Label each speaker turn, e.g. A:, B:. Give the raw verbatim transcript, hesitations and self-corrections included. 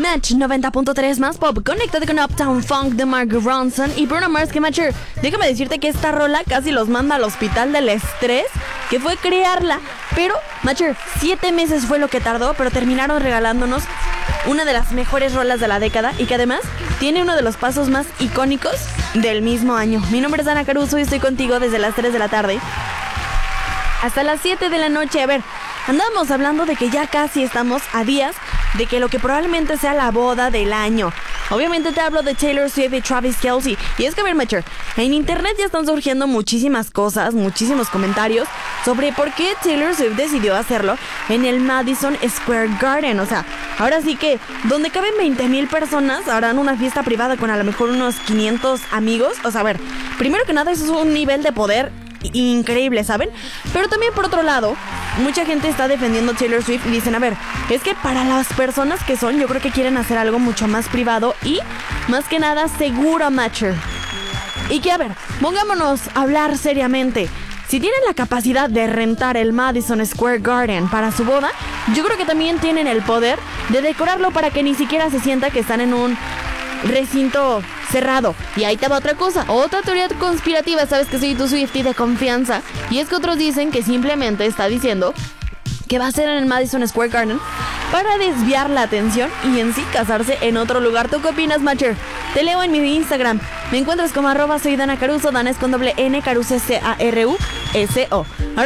A: Match noventa punto tres más pop. Conéctate con Uptown Funk de Mark Ronson y Bruno Mars. Que Matcher, déjame decirte que esta rola casi los manda al hospital del estrés que fue crearla. Pero, Matcher, siete meses fue lo que tardó, pero terminaron regalándonos una de las mejores rolas de la década y que además tiene uno de los pasos más icónicos del mismo año. Mi nombre es Dana Caruso y estoy contigo desde las tres de la tarde hasta las siete de la noche. A ver, andamos hablando de que ya casi estamos a días de que lo que probablemente sea la boda del año. Obviamente te hablo de Taylor Swift y Travis Kelce. Y es que, a ver, Matcher, en internet ya están surgiendo muchísimas cosas, muchísimos comentarios sobre por qué Taylor Swift decidió hacerlo en el Madison Square Garden. O sea, ahora sí que donde caben veinte mil personas harán una fiesta privada con a lo mejor unos quinientos amigos. O sea, a ver, primero que nada eso es un nivel de poder increíble, ¿saben? Pero también por otro lado, mucha gente está defendiendo a Taylor Swift y dicen, a ver, es que para las personas que son, yo creo que quieren hacer algo mucho más privado y más que nada seguro, Matcher. Y que, a ver, pongámonos a hablar seriamente. Si tienen la capacidad de rentar el Madison Square Garden para su boda, yo creo que también tienen el poder de decorarlo para que ni siquiera se sienta que están en un recinto cerrado. Y ahí te va otra cosa, otra teoría conspirativa. Sabes que soy tu Swiftie de confianza. Y es que otros dicen que simplemente está diciendo que va a ser en el Madison Square Garden para desviar la atención y en sí casarse en otro lugar. ¿Tú qué opinas, Matcher? Te leo en mi Instagram. Me encuentras como arroba soy Dana Caruso. Dana es con doble N, Caruso C A R U S O.